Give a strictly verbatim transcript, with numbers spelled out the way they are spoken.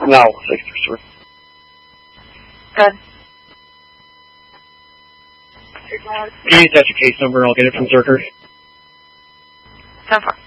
No, thanks, Christopher. Good. Please, that's your case number, and I'll get it from Zerker. ten four.